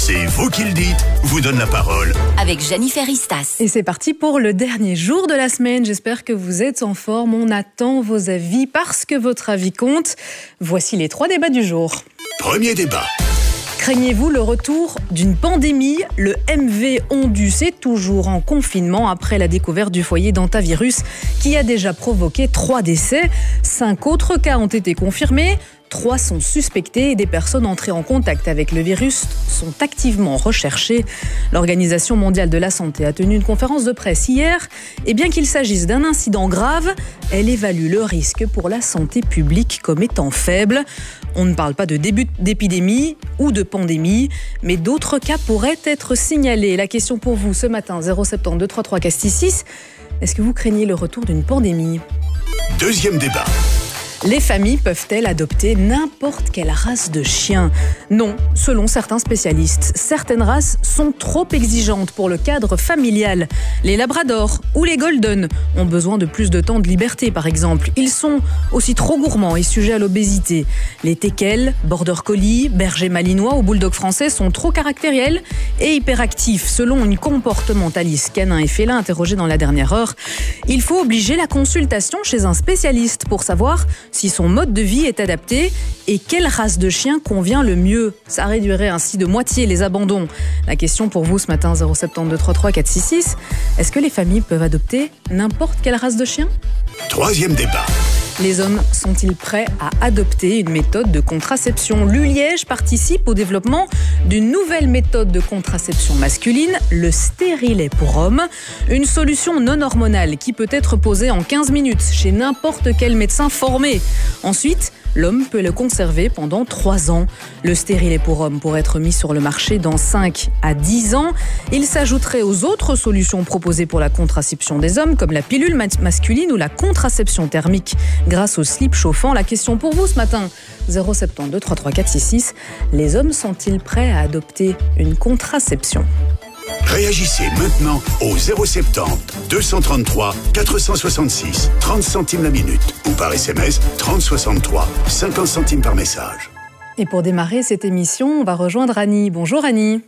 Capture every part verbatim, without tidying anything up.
C'est vous qui le dites, vous donne la parole. Avec Jennifer Ristas. Et c'est parti pour le dernier jour de la semaine. J'espère que vous êtes en forme. On attend vos avis parce que votre avis compte. Voici les trois débats du jour. Premier débat. Craignez-vous le retour d'une pandémie ? Le M V Ondus est toujours en confinement après la découverte du foyer d'hantavirus qui a déjà provoqué trois décès. Cinq autres cas ont été confirmés. Trois sont suspectés et des personnes entrées en contact avec le virus sont activement recherchées. L'Organisation mondiale de la santé a tenu une conférence de presse hier. Et bien qu'il s'agisse d'un incident grave, elle évalue le risque pour la santé publique comme étant faible. On ne parle pas de début d'épidémie ou de pandémie, mais d'autres cas pourraient être signalés. La question pour vous ce matin, zéro sept deux trois trois quatre six six. Est-ce que vous craignez le retour d'une pandémie ? Deuxième débat. Les familles peuvent-elles adopter n'importe quelle race de chien ? Non, selon certains spécialistes. Certaines races sont trop exigeantes pour le cadre familial. Les labradors ou les golden ont besoin de plus de temps de liberté, par exemple. Ils sont aussi trop gourmands et sujets à l'obésité. Les teckels, border collie, berger malinois ou bulldog français sont trop caractériels et hyperactifs, selon une comportementaliste canin et félin interrogée dans la dernière heure. Il faut obliger la consultation chez un spécialiste pour savoir si son mode de vie est adapté et quelle race de chien convient le mieux. Ça réduirait ainsi de moitié les abandons. La question pour vous ce matin, zéro sept deux trois trois quatre six six. Est-ce que les familles peuvent adopter n'importe quelle race de chien ? Troisième débat. Les hommes sont-ils prêts à adopter une méthode de contraception ? L'U-Liège participe au développement d'une nouvelle méthode de contraception masculine, le stérilet pour hommes. Une solution non hormonale qui peut être posée en quinze minutes chez n'importe quel médecin formé. Ensuite, l'homme peut le conserver pendant trois ans. Le stérilet pour homme pourrait être mis sur le marché dans cinq à dix ans. Il s'ajouterait aux autres solutions proposées pour la contraception des hommes, comme la pilule masculine ou la contraception thermique grâce au slip chauffant. La question pour vous ce matin, zéro sept deux trois trois quatre six six. Les hommes sont-ils prêts à adopter une contraception ? Réagissez maintenant au zéro sept zéro deux cent trente-trois quatre cent soixante-six, trente centimes la minute ou par S M S trente soixante-trois, cinquante centimes par message. Et pour démarrer cette émission, on va rejoindre Annie. Bonjour Annie.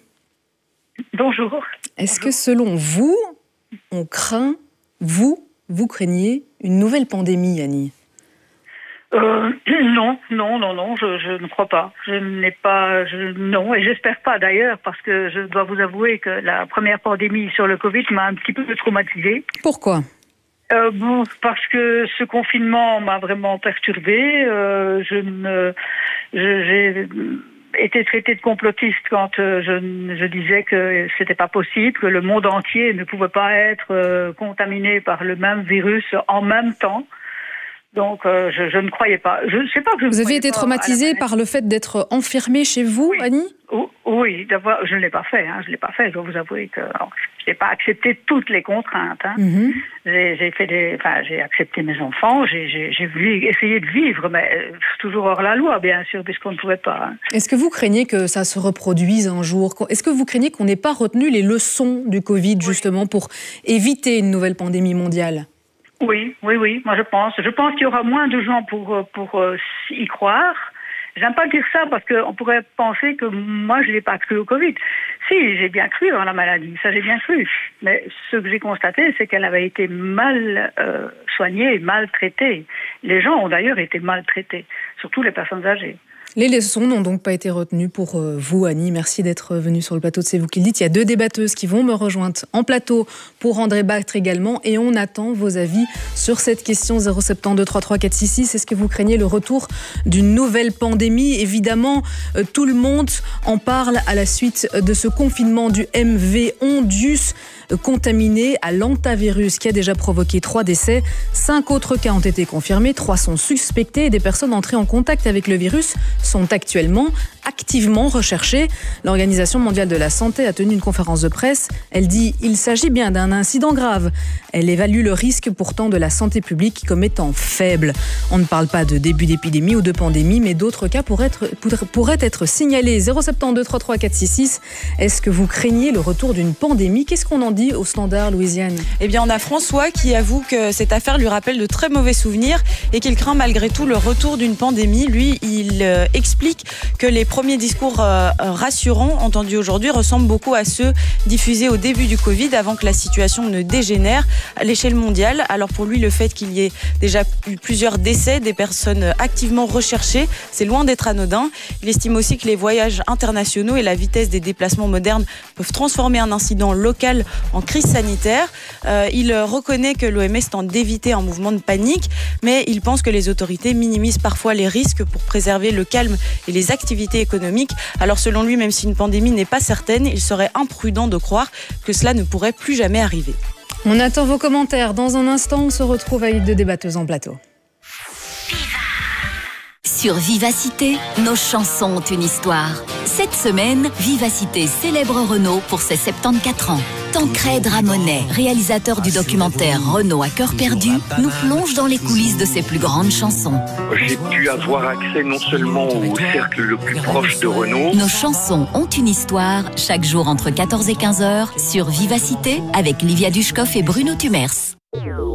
Bonjour. Est-ce Bonjour. que selon vous, on craint, vous, vous craignez une nouvelle pandémie, Annie ? Euh, non, non, non, non, je, je ne crois pas. Je n'ai pas, je, non, et j'espère pas d'ailleurs, parce que je dois vous avouer que la première pandémie sur le Covid m'a un petit peu traumatisée. Pourquoi ? Euh, bon, parce que ce confinement m'a vraiment perturbée. Euh, je ne, je, j'ai été traitée de complotiste quand euh, je, je disais que c'était pas possible, que le monde entier ne pouvait pas être euh, contaminé par le même virus en même temps. Donc, euh, je, je ne croyais pas. Je ne sais pas que je Vous avez été traumatisée par le fait d'être enfermée chez vous, oui. Annie ? Oui, d'avoir, je ne l'ai pas fait. Hein, je l'ai pas fait. Je dois vous avouer que alors, je n'ai pas accepté toutes les contraintes. Hein. Mm-hmm. J'ai, j'ai fait des, enfin, j'ai accepté mes enfants. J'ai, j'ai, j'ai voulu essayer de vivre, mais toujours hors la loi, bien sûr, puisqu'on ne pouvait pas. Hein. Est-ce que vous craignez que ça se reproduise un jour ? Est-ce que vous craignez qu'on n'ait pas retenu les leçons du Covid, oui. justement, pour éviter une nouvelle pandémie mondiale ? Oui, oui, oui, moi je pense. Je pense qu'il y aura moins de gens pour, pour euh, y croire. J'aime pas dire ça parce qu'on pourrait penser que moi je n'ai pas cru au Covid. Si, j'ai bien cru en la maladie, ça j'ai bien cru. Mais ce que j'ai constaté, c'est qu'elle avait été mal euh, soignée, mal traitée. Les gens ont d'ailleurs été mal traités, surtout les personnes âgées. Les leçons n'ont donc pas été retenues pour vous, Annie. Merci d'être venue sur le plateau de C'est vous qui le dites. Il y a deux débatteuses qui vont me rejoindre en plateau pour en débattre également. Et on attend vos avis sur cette question zéro sept deux trois trois quatre six six. Est-ce que vous craignez le retour d'une nouvelle pandémie ? Évidemment, tout le monde en parle à la suite de ce confinement du M V Ondus, contaminé à l'hantavirus qui a déjà provoqué trois décès. Cinq autres cas ont été confirmés, trois sont suspectés et des personnes entrées en contact avec le virus sont actuellement activement recherchées. L'Organisation mondiale de la santé a tenu une conférence de presse. Elle dit « Il s'agit bien d'un incident grave ». Elle évalue le risque pourtant de la santé publique comme étant faible. On ne parle pas de début d'épidémie ou de pandémie, mais d'autres cas pourraient être, pourraient être signalés. zéro sept deux trois trois quatre six six. Est-ce que vous craignez le retour d'une pandémie ? Qu'est-ce qu'on en dit vendredi au Standard, Louisiane. Eh bien, on a François qui avoue que cette affaire lui rappelle de très mauvais souvenirs et qu'il craint malgré tout le retour d'une pandémie. Lui, il euh, explique que les premiers discours euh, rassurants entendus aujourd'hui ressemblent beaucoup à ceux diffusés au début du Covid, avant que la situation ne dégénère à l'échelle mondiale. Alors pour lui, le fait qu'il y ait déjà eu plusieurs décès, des personnes activement recherchées, c'est loin d'être anodin. Il estime aussi que les voyages internationaux et la vitesse des déplacements modernes peuvent transformer un incident local en crise sanitaire. Euh, il reconnaît que l'O M S tente d'éviter un mouvement de panique, mais il pense que les autorités minimisent parfois les risques pour préserver le calme et les activités économiques. Alors selon lui, même si une pandémie n'est pas certaine, il serait imprudent de croire que cela ne pourrait plus jamais arriver. On attend vos commentaires. Dans un instant, on se retrouve avec deux débatteuses en plateau. Sur Vivacité, nos chansons ont une histoire. Cette semaine, Vivacité célèbre Renaud pour ses soixante-quatorze ans. Tancrède Ramonet, réalisateur du documentaire Renaud à cœur perdu, nous plonge dans les coulisses de ses plus grandes chansons. J'ai pu avoir accès non seulement au cercle le plus proche de Renaud. Nos chansons ont une histoire, chaque jour entre quatorze et quinze heures, sur Vivacité, avec Livia Dushkoff et Bruno Tumers.